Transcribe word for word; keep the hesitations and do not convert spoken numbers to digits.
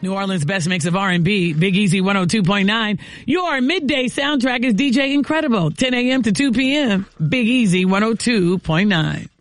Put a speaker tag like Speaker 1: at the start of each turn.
Speaker 1: New Orleans' best mix of R and B, Big Easy one oh two point nine. Your midday soundtrack is D J Incredible, ten a.m. to two p.m. Big Easy one oh two point nine.